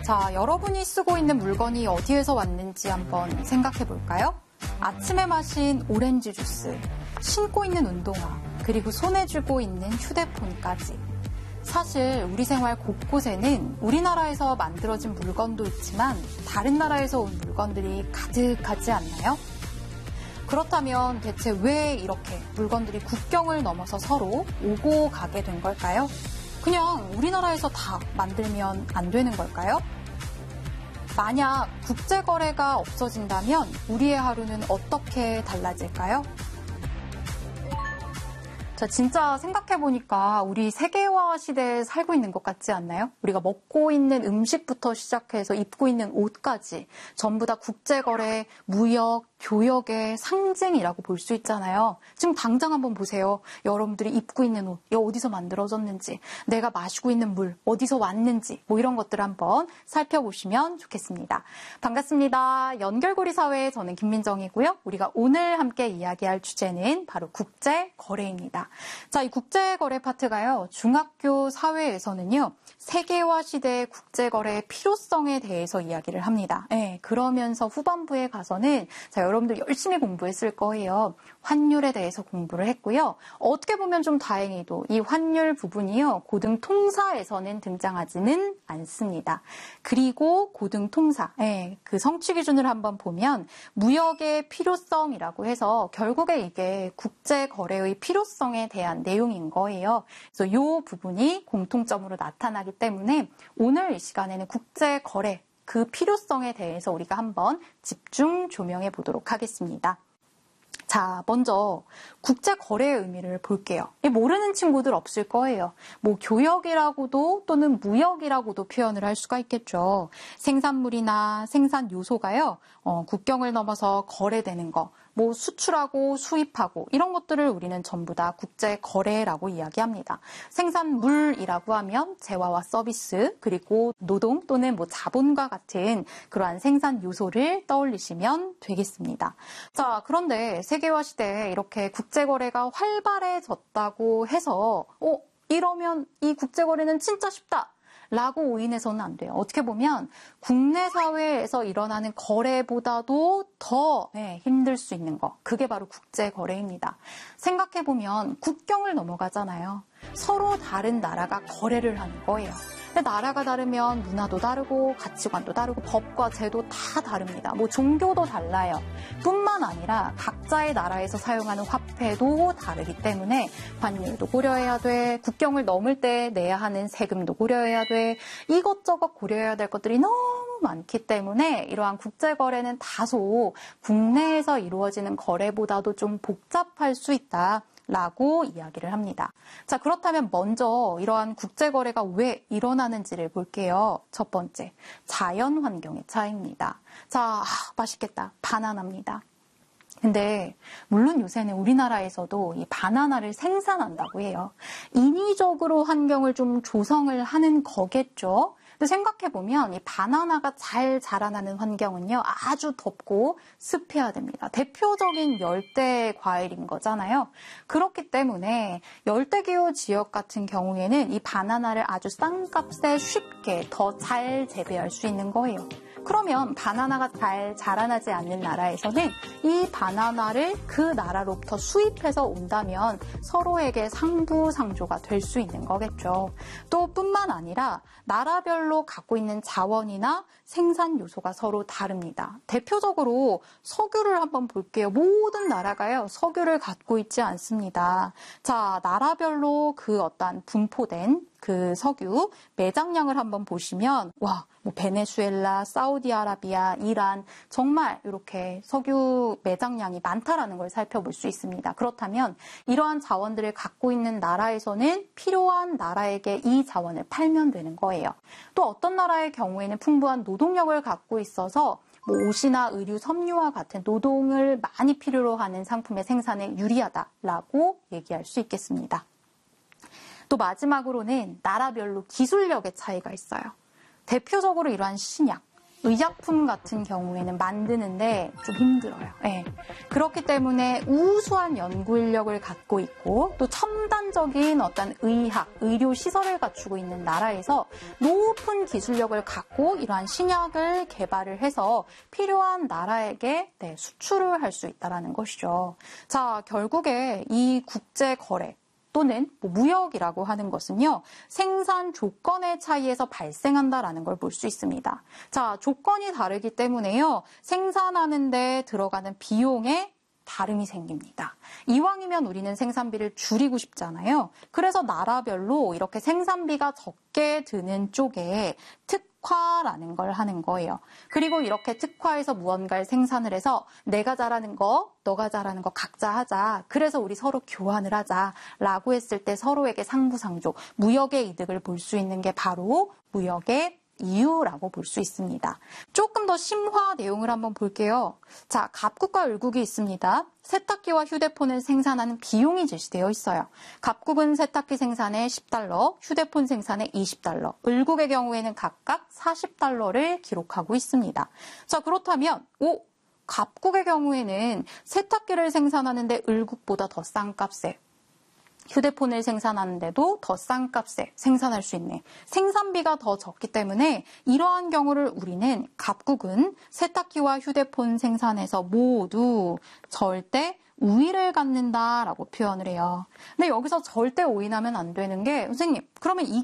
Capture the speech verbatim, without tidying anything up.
자, 여러분이 쓰고 있는 물건이 어디에서 왔는지 한번 생각해 볼까요? 아침에 마신 오렌지 주스, 신고 있는 운동화, 그리고 손에 쥐고 있는 휴대폰까지. 사실 우리 생활 곳곳에는 우리나라에서 만들어진 물건도 있지만 다른 나라에서 온 물건들이 가득하지 않나요? 그렇다면 대체 왜 이렇게 물건들이 국경을 넘어서 서로 오고 가게 된 걸까요? 그냥 우리나라에서 다 만들면 안 되는 걸까요? 만약 국제거래가 없어진다면 우리의 하루는 어떻게 달라질까요? 자, 진짜 생각해보니까 우리 세계화 시대에 살고 있는 것 같지 않나요? 우리가 먹고 있는 음식부터 시작해서 입고 있는 옷까지 전부 다 국제거래, 무역, 교역의 상징이라고 볼 수 있잖아요. 지금 당장 한번 보세요. 여러분들이 입고 있는 옷, 이게 어디서 만들어졌는지, 내가 마시고 있는 물, 어디서 왔는지, 뭐 이런 것들 한번 살펴보시면 좋겠습니다. 반갑습니다. 연결고리 사회, 저는 김민정이고요. 우리가 오늘 함께 이야기할 주제는 바로 국제거래입니다. 자, 이 국제거래 파트가요, 중학교 사회에서는요, 세계화 시대의 국제거래의 필요성에 대해서 이야기를 합니다. 네, 그러면서 후반부에 가서는 자, 여러분들 열심히 공부했을 거예요. 환율에 대해서 공부를 했고요. 어떻게 보면 좀 다행히도 이 환율 부분이요, 고등통사에서는 등장하지는 않습니다. 그리고 고등통사, 네, 그 성취 기준을 한번 보면 무역의 필요성이라고 해서 결국에 이게 국제거래의 필요성에 대한 내용인 거예요. 그래서 이 부분이 공통점으로 나타나기 때문에 오늘 이 시간에는 국제거래, 그 필요성에 대해서 우리가 한번 집중 조명해 보도록 하겠습니다. 자, 먼저 국제거래의 의미를 볼게요. 모르는 친구들 없을 거예요. 뭐 교역이라고도 또는 무역이라고도 표현을 할 수가 있겠죠. 생산물이나 생산 요소가요, 어, 국경을 넘어서 거래되는 거, 뭐 수출하고 수입하고 이런 것들을 우리는 전부 다 국제거래라고 이야기합니다. 생산물이라고 하면 재화와 서비스, 그리고 노동 또는 뭐 자본과 같은 그러한 생산 요소를 떠올리시면 되겠습니다. 자, 그런데 세계화 시대에 이렇게 국제거래가 활발해졌다고 해서 어, 이러면 이 국제거래는 진짜 쉽다 라고 오인해서는 안 돼요. 어떻게 보면 국내 사회에서 일어나는 거래보다도 더 네, 힘들 수 있는 거, 그게 바로 국제거래입니다. 생각해보면 국경을 넘어가잖아요. 서로 다른 나라가 거래를 하는 거예요. 근데 나라가 다르면 문화도 다르고 가치관도 다르고 법과 제도 다 다릅니다. 뭐 종교도 달라요. 뿐만 아니라 각자의 나라에서 사용하는 화폐도 다르기 때문에 환율도 고려해야 돼. 국경을 넘을 때 내야 하는 세금도 고려해야 돼. 이것저것 고려해야 될 것들이 너무 많기 때문에 이러한 국제거래는 다소 국내에서 이루어지는 거래보다도 좀 복잡할 수 있다 라고 이야기를 합니다. 자, 그렇다면 먼저 이러한 국제거래가 왜 일어나는지를 볼게요. 첫 번째, 자연환경의 차이입니다. 자, 아, 맛있겠다. 바나나입니다. 근데 물론 요새는 우리나라에서도 이 바나나를 생산한다고 해요. 인위적으로 환경을 좀 조성을 하는 거겠죠. 근데 생각해보면 이 바나나가 잘 자라나는 환경은요, 아주 덥고 습해야 됩니다. 대표적인 열대 과일인 거잖아요. 그렇기 때문에 열대기후 지역 같은 경우에는 이 바나나를 아주 싼 값에 쉽게 더 잘 재배할 수 있는 거예요. 그러면 바나나가 잘 자라나지 않는 나라에서는 이 바나나를 그 나라로부터 수입해서 온다면 서로에게 상부상조가 될 수 있는 거겠죠. 또 뿐만 아니라 나라별로 갖고 있는 자원이나 생산 요소가 서로 다릅니다. 대표적으로 석유를 한번 볼게요. 모든 나라가요, 석유를 갖고 있지 않습니다. 자, 나라별로 그 어떤 분포된 그 석유 매장량을 한번 보시면 와, 뭐 베네수엘라, 사우디아라비아, 이란 정말 이렇게 석유 매장량이 많다라는 걸 살펴볼 수 있습니다. 그렇다면 이러한 자원들을 갖고 있는 나라에서는 필요한 나라에게 이 자원을 팔면 되는 거예요. 또 어떤 나라의 경우에는 풍부한 노동력을 갖고 있어서 뭐 옷이나 의류, 섬유와 같은 노동을 많이 필요로 하는 상품의 생산에 유리하다라고 얘기할 수 있겠습니다. 또 마지막으로는 나라별로 기술력의 차이가 있어요. 대표적으로 이러한 신약, 의약품 같은 경우에는 만드는데 좀 힘들어요. 네. 그렇기 때문에 우수한 연구 인력을 갖고 있고 또 첨단적인 어떤 의학, 의료 시설을 갖추고 있는 나라에서 높은 기술력을 갖고 이러한 신약을 개발을 해서 필요한 나라에게 네, 수출을 할 수 있다는 것이죠. 자, 결국에 이 국제 거래 또는 뭐 무역이라고 하는 것은요, 생산 조건의 차이에서 발생한다라는 걸 볼 수 있습니다. 자, 조건이 다르기 때문에요, 생산하는 데 들어가는 비용에 다름이 생깁니다. 이왕이면 우리는 생산비를 줄이고 싶잖아요. 그래서 나라별로 이렇게 생산비가 적게 드는 쪽에 특화라는 걸 하는 거예요. 그리고 이렇게 특화해서 무언가를 생산을 해서 내가 잘하는 거, 너가 잘하는 거 각자 하자. 그래서 우리 서로 교환을 하자. 라고 했을 때 서로에게 상부상조, 무역의 이득을 볼 수 있는 게 바로 무역의 이유라고 볼 수 있습니다. 조금 더 심화 내용을 한번 볼게요. 자, 갑국과 을국이 있습니다. 세탁기와 휴대폰을 생산하는 비용이 제시되어 있어요. 갑국은 세탁기 생산에 십 달러, 휴대폰 생산에 이십 달러, 을국의 경우에는 각각 사십 달러를 기록하고 있습니다. 자, 그렇다면 오, 갑국의 경우에는 세탁기를 생산하는데 을국보다 더 싼 값에 휴대폰을 생산하는데도 더 싼 값에 생산할 수 있네. 생산비가 더 적기 때문에 이러한 경우를 우리는 갑국은 세탁기와 휴대폰 생산에서 모두 절대 우위를 갖는다라고 표현을 해요. 근데 여기서 절대 오인하면 안 되는 게, 선생님, 그러면 이